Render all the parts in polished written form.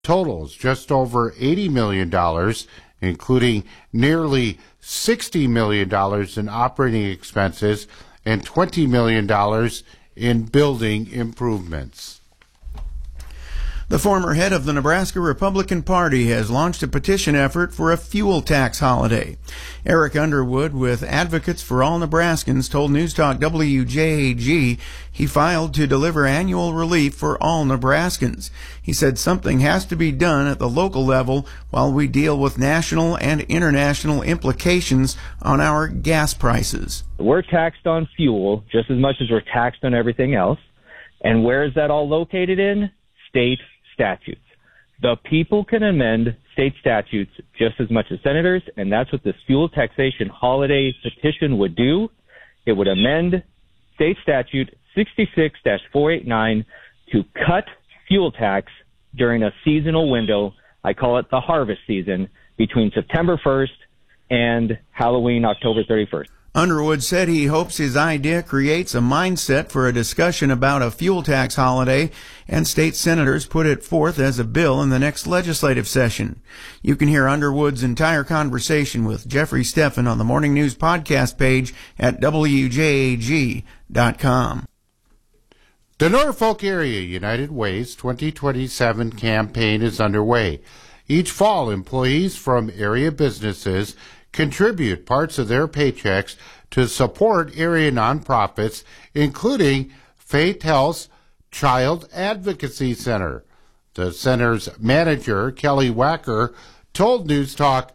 totals just over $80 million, including nearly $60 million in operating expenses and $20 million in building improvements. The former head of the Nebraska Republican Party has launched a petition effort for a fuel tax holiday. Eric Underwood with Advocates for All Nebraskans told News Talk WJAG he filed to deliver annual relief for all Nebraskans. He said something has to be done at the local level while we deal with national and international implications on our gas prices. We're taxed on fuel just as much as we're taxed on everything else. And where is that all located in? State statutes. The people can amend state statutes just as much as senators, and that's what this fuel taxation holiday petition would do. It would amend state statute 66-489 to cut fuel tax during a seasonal window. I call it the harvest season between September 1st and Halloween, October 31st. Underwood said he hopes his idea creates a mindset for a discussion about a fuel tax holiday, and state senators put it forth as a bill in the next legislative session. You can hear Underwood's entire conversation with Jeffrey Steffen on the Morning News podcast page at WJAG.com. The Norfolk Area United Way's 2027 campaign is underway. Each fall, employees from area businesses contribute parts of their paychecks to support area nonprofits, including Faith Health's Child Advocacy Center. The center's manager, Kelly Wacker, told News Talk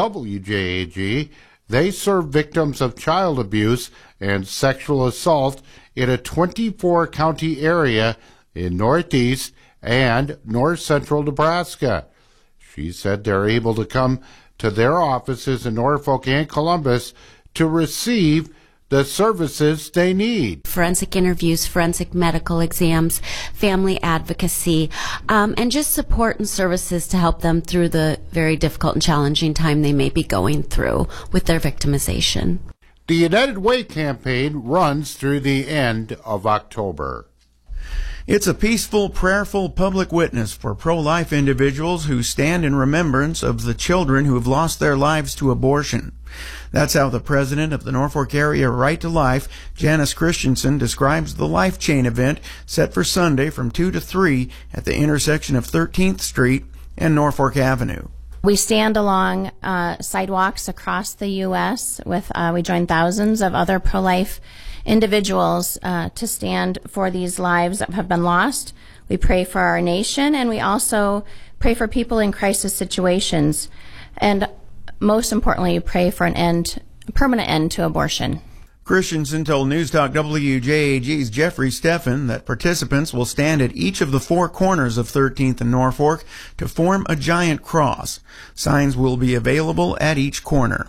WJAG they serve victims of child abuse and sexual assault in a 24-county area in northeast and north-central Nebraska. She said they're able to come to their offices in Norfolk and Columbus to receive the services they need. Forensic interviews, forensic medical exams, family advocacy, and just support and services to help them through the very difficult and challenging time they may be going through with their victimization. The United Way campaign runs through the end of October. It's a peaceful, prayerful public witness for pro-life individuals who stand in remembrance of the children who have lost their lives to abortion. That's how the president of the Norfolk Area Right to Life, Janice Christensen, describes the Life Chain event set for Sunday from 2 to 3 at the intersection of 13th Street and Norfolk Avenue. We stand along sidewalks across the U.S. We join thousands of other pro-life individuals to stand for these lives that have been lost. We pray for our nation, and we also pray for people in crisis situations. And most importantly, pray for a permanent end to abortion. Christensen told News Talk WJAG's Jeffrey Steffen that participants will stand at each of the 4 corners of 13th and Norfolk to form a giant cross. Signs will be available at each corner.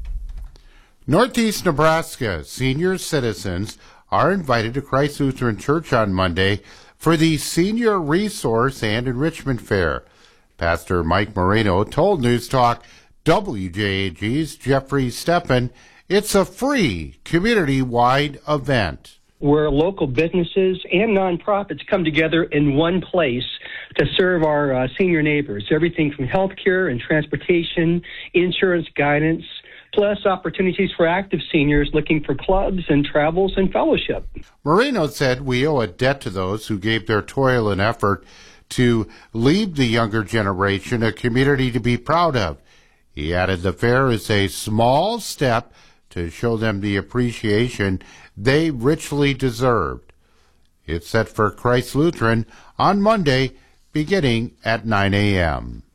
Northeast Nebraska senior citizens are invited to Christ Lutheran Church on Monday for the Senior Resource and Enrichment Fair. Pastor Mike Moreno told News Talk WJAG's Jeffrey Steffen it's a free, community-wide event. Where local businesses and nonprofits come together in one place to serve our senior neighbors. Everything from healthcare and transportation, insurance guidance, plus opportunities for active seniors looking for clubs and travels and fellowship. Moreno said we owe a debt to those who gave their toil and effort to leave the younger generation a community to be proud of. He added the fair is a small step to show them the appreciation they richly deserved. It's set for Christ Lutheran on Monday, beginning at 9 a.m.